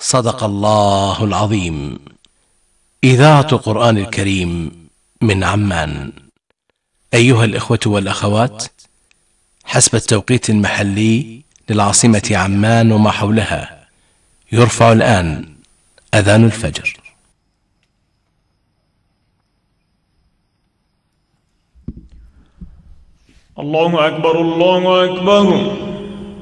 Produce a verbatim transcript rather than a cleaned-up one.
صدق الله العظيم. إذاعة قرآن الكريم من عمان. أيها الإخوة والأخوات، حسب التوقيت المحلي للعاصمة عمان وما حولها، يرفع الآن أذان الفجر. الله أكبر الله أكبر.